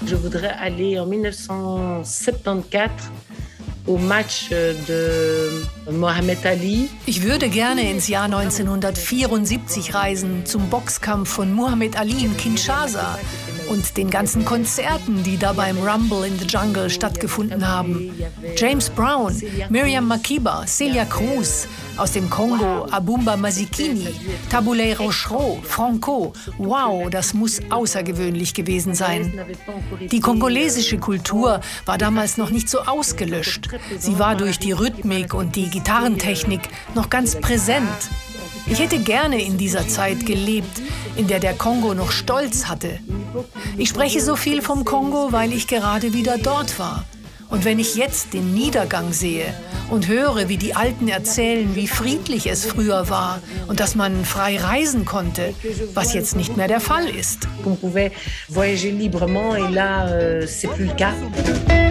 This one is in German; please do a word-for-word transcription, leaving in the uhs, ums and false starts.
Je voudrais aller en mille neuf cent soixante-quatorze au match de Muhammad Ali. Ich würde gerne ins Jahr neunzehnhundertvierundsiebzig reisen, zum Boxkampf von Muhammad Ali in Kinshasa und den ganzen Konzerten, die da beim Rumble in the Jungle stattgefunden haben. James Brown, Miriam Makeba, Celia Cruz, aus dem Kongo Abumba Mazikini, Tabulei Rochereau, Franco. Wow, das muss außergewöhnlich gewesen sein. Die kongolesische Kultur war damals noch nicht so ausgelöscht. Sie war durch die Rhythmik und die Gitarrentechnik noch ganz präsent. Ich hätte gerne in dieser Zeit gelebt, in der der Kongo noch Stolz hatte. Ich spreche so viel vom Kongo, weil ich gerade wieder dort war. Und wenn ich jetzt den Niedergang sehe und höre, wie die Alten erzählen, wie friedlich es früher war und dass man frei reisen konnte, was jetzt nicht mehr der Fall ist. On pouvait voyager librement et là, c'est plus le cas.